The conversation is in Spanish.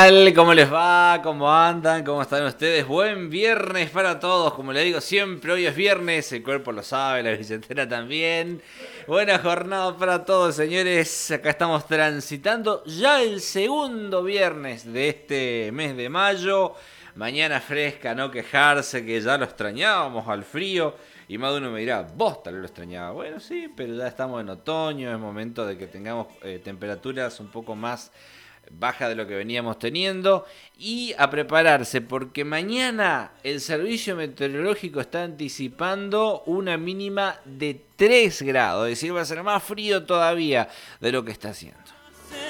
Tal, ¿cómo les va? ¿Cómo andan? ¿Cómo están ustedes? Buen viernes para todos. Como le digo siempre, hoy es viernes, el cuerpo lo sabe, la billetera también. Buena jornada para todos, señores. Acá estamos transitando ya el segundo viernes de este mes de mayo. Mañana fresca, no quejarse, que ya lo extrañábamos al frío. Y más de uno me dirá, vos tal vez lo extrañaba. Bueno, sí, pero ya estamos en otoño, es momento de que tengamos temperaturas un poco más baja de lo que veníamos teniendo y a prepararse porque mañana el servicio meteorológico está anticipando una mínima de 3 grados, es decir, va a ser más frío todavía de lo que está haciendo.